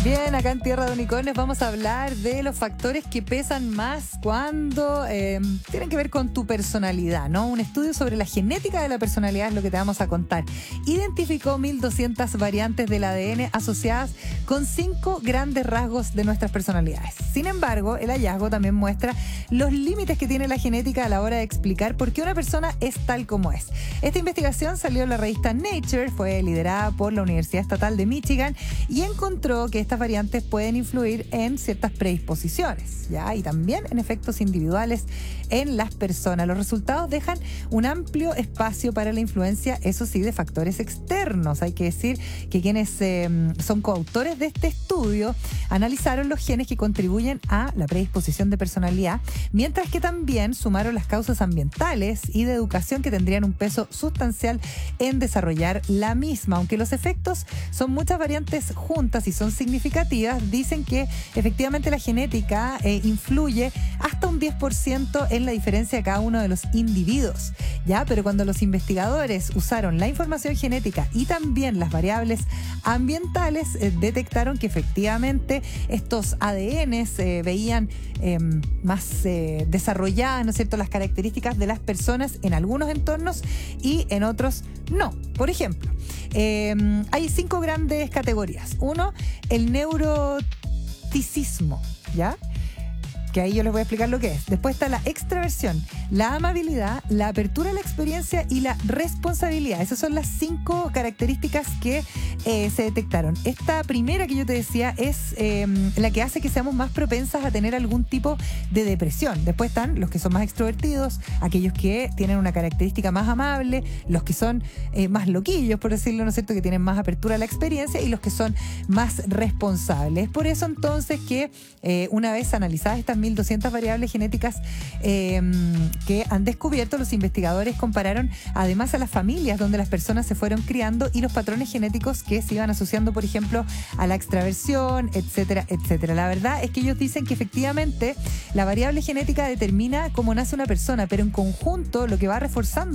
Bien, acá en Tierra de Unicornios vamos a hablar de los factores que pesan más cuando tienen que ver con tu personalidad, ¿no? Un estudio sobre la genética de la personalidad es lo que te vamos a contar. Identificó 1.200 variantes del ADN asociadas con 5 grandes rasgos de nuestras personalidades. Sin embargo, el hallazgo también muestra los límites que tiene la genética a la hora de explicar por qué una persona es tal como es. Esta investigación salió en la revista Nature, fue liderada por la Universidad Estatal de Michigan y encontró que estas variantes pueden influir en ciertas predisposiciones, ¿ya? Y también en efectos individuales en las personas. Los resultados dejan un amplio espacio para la influencia, eso sí, de factores externos. Hay que decir que quienes son coautores de este estudio analizaron los genes que contribuyen a la predisposición de personalidad, mientras que también sumaron las causas ambientales y de educación que tendrían un peso sustancial en desarrollar la misma. Aunque los efectos son muchas variantes juntas y son significativas, dicen que efectivamente la genética influye hasta un 10% en la diferencia de cada uno de los individuos, ¿ya? Pero cuando los investigadores usaron la información genética y también las variables ambientales, detectaron que efectivamente estos ADNs veían más desarrolladas, ¿no es cierto?, las características de las personas en algunos entornos y en otros no. Por ejemplo, hay 5 grandes categorías. Uno, el neuroticismo, ¿ya? Que ahí yo les voy a explicar lo que es. Después está la extraversión, la amabilidad, la apertura a la experiencia y la responsabilidad. Esas son las 5 características que se detectaron. Esta primera que yo te decía es la que hace que seamos más propensas a tener algún tipo de depresión. Después están los que son más extrovertidos, aquellos que tienen una característica más amable, los que son más loquillos, por decirlo, ¿no es cierto?, que tienen más apertura a la experiencia, y los que son más responsables. Por eso entonces que una vez analizadas estas 1.200 variables genéticas que han descubierto, los investigadores compararon además a las familias donde las personas se fueron criando y los patrones genéticos que se iban asociando, por ejemplo, a la extraversión, etcétera, etcétera. La verdad es que ellos dicen que efectivamente la variable genética determina cómo nace una persona, pero en conjunto lo que va reforzando